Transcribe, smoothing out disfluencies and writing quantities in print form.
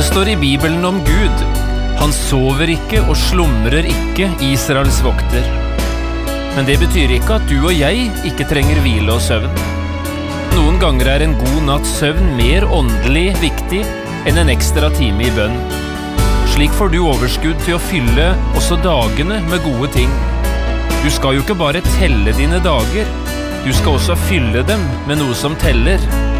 Det står i Bibelen om Gud. Han sover ikke og slumrer ikke, Israels vokter. Men det betyr ikke at du og jeg ikke trenger hvile og søvn. Noen ganger en god natts søvn mer åndelig viktig enn en ekstra time i bønn. Slik får du overskudd til å fylle også dagene med gode ting. Du skal jo ikke bare telle dine dager, du skal også fylle dem med noe som teller.